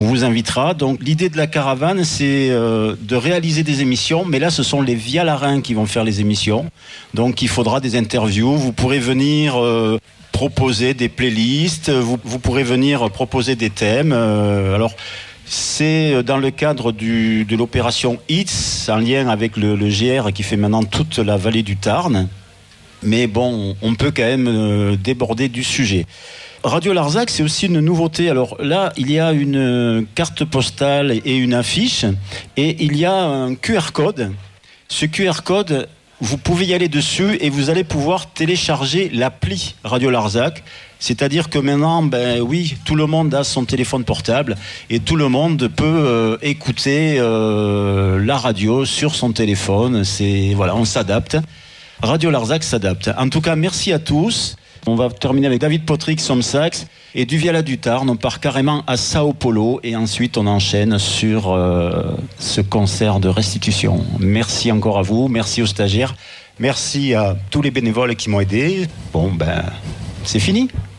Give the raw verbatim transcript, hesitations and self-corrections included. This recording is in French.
On vous invitera. Donc l'idée de la caravane, c'est euh, de réaliser des émissions, mais là ce sont les Vialarins qui vont faire les émissions. Donc il faudra des interviews. Vous pourrez venir euh, proposer des playlists, vous, vous pourrez venir proposer des thèmes. Euh, alors c'est dans le cadre du, de l'opération Hits, en lien avec le, le G R qui fait maintenant toute la vallée du Tarn. Mais bon, on peut quand même euh, déborder du sujet. Radio Larzac, c'est aussi une nouveauté. Alors là, il y a une carte postale et une affiche, et il y a un Q R code. Ce Q R code, vous pouvez y aller dessus et vous allez pouvoir télécharger l'appli Radio Larzac. C'est-à-dire que maintenant, ben oui, tout le monde a son téléphone portable et tout le monde peut euh, écouter euh, la radio sur son téléphone. C'est voilà, on s'adapte. Radio Larzac s'adapte. En tout cas, merci à tous. On va terminer avec David Potrick, Somsax, et du Viala du Tarn. On part carrément à Sao Paulo et ensuite on enchaîne sur euh, ce concert de restitution. Merci encore à vous, merci aux stagiaires, merci à tous les bénévoles qui m'ont aidé. Bon, ben, c'est fini.